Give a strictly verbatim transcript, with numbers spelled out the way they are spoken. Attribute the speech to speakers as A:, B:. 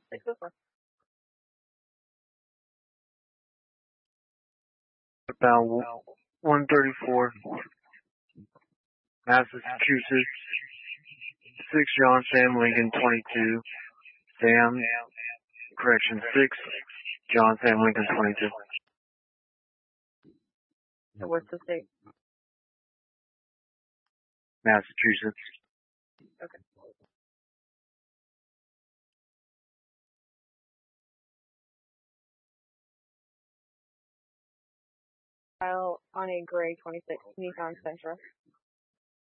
A: Take this one.
B: About one thirty-four, Massachusetts, six John Sam Lincoln twenty-two, Sam, correction, six John Sam Lincoln twenty-two.
A: So what's the state?
B: Massachusetts.
A: Okay. File on a gray twenty-six Nissan Sentra.